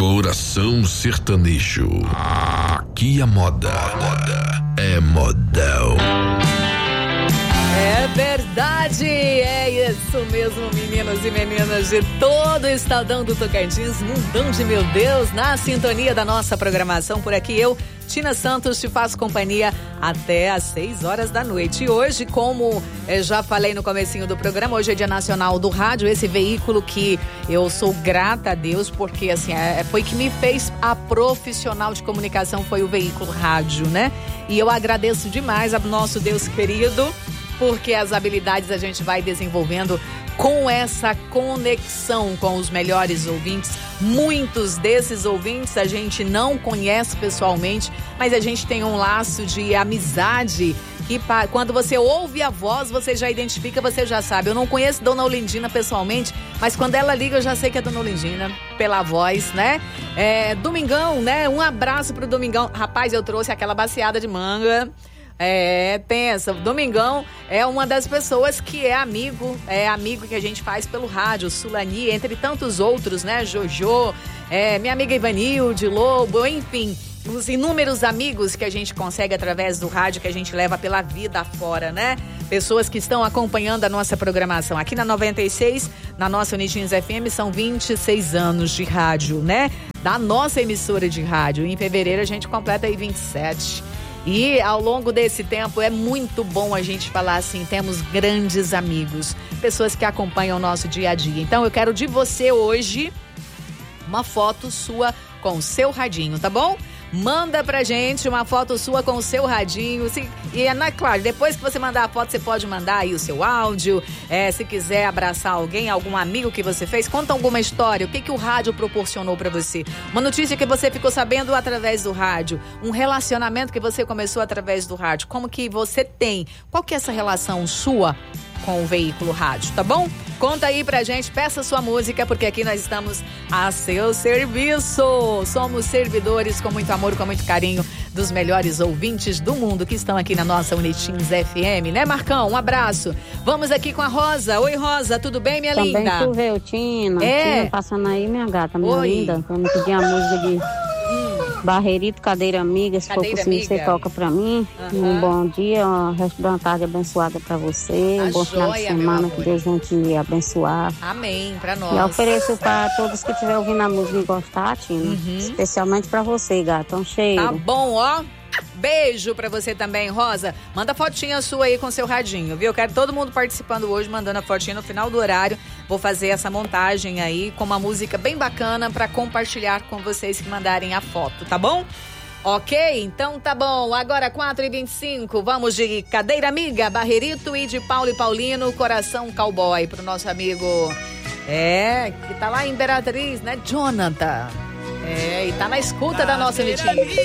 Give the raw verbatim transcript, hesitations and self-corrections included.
Coração sertanejo. Aqui a moda, moda é modão. É verdade, é isso mesmo, meninos e meninas de todo o estadão do Tocantins, mundão de meu Deus, na sintonia da nossa programação. Por aqui eu, Tina Santos, te faço companhia até às seis horas da noite. E hoje, como eu já falei no comecinho do programa, hoje é Dia Nacional do Rádio, esse veículo que eu sou grata a Deus, porque assim, é, foi que me fez a profissional de comunicação, foi o veículo rádio, né? E eu agradeço demais ao nosso Deus querido, porque as habilidades a gente vai desenvolvendo com essa conexão com os melhores ouvintes. Muitos desses ouvintes a gente não conhece pessoalmente, mas a gente tem um laço de amizade que quando você ouve a voz, você já identifica, você já sabe. Eu não conheço Dona Olindina pessoalmente, mas quando ela liga eu já sei que é Dona Olindina, pela voz, né? É, Domingão, né? Um abraço pro Domingão. Rapaz, eu trouxe aquela baciada de manga. É, pensa, Domingão é uma das pessoas que é amigo, é amigo que a gente faz pelo rádio, Sulani, entre tantos outros, né? Jojo, é, minha amiga Ivanilde, Lobo, enfim, os inúmeros amigos que a gente consegue através do rádio, que a gente leva pela vida afora, né? Pessoas que estão acompanhando a nossa programação aqui na noventa e seis, na nossa Unitins F M, são vinte e seis anos de rádio, né? Da nossa emissora de rádio. Em fevereiro a gente completa aí vinte e sete. E ao longo desse tempo é muito bom a gente falar assim, temos grandes amigos, pessoas que acompanham o nosso dia a dia. Então eu quero de você hoje uma foto sua com o seu radinho, tá bom? Manda pra gente uma foto sua com o seu radinho. Se, e é claro, depois que você mandar a foto, você pode mandar aí o seu áudio. É, se quiser abraçar alguém, algum amigo que você fez, conta alguma história. O que, que o rádio proporcionou pra você? Uma notícia que você ficou sabendo através do rádio. Um relacionamento que você começou através do rádio. Como que você tem? Qual que é essa relação sua com o veículo rádio, tá bom? Conta aí pra gente, peça sua música, porque aqui nós estamos a seu serviço. Somos servidores com muito amor, com muito carinho dos melhores ouvintes do mundo que estão aqui na nossa Unitins F M, né, Marcão? Um abraço. Vamos aqui com a Rosa. Oi, Rosa, tudo bem, minha Também linda? Também choveu, Tina. É. Tina passando aí, minha gata, minha Oi. linda. Vamos pedir a música de Barreirito, Cadeira Amiga, se Cadeira for possível, Amiga. você toca pra mim. Uhum. Um bom dia, um resto de uma tarde abençoada pra você. Tá um bom final de joia, meu semana, amor. que Deus venha te abençoar. Amém, pra E nós. ofereço pra todos que estiverem ouvindo a música e gostar, Tina. Uhum. Especialmente pra você, gata. Um cheiro. Tá bom, ó. Beijo pra você também, Rosa. Manda fotinha sua aí com seu radinho, viu? Eu quero todo mundo participando hoje, mandando a fotinha no final do horário. Vou fazer essa montagem aí com uma música bem bacana pra compartilhar com vocês que mandarem a foto, tá bom? Ok, então tá bom. Agora quatro e vinte e cinco, vamos de Cadeira Amiga, Barreirito, e de Paulo e Paulino, Coração Cowboy, pro nosso amigo, é, que tá lá em Imperatriz, né, Jonathan? É, e tá na escuta da nossa Unitins.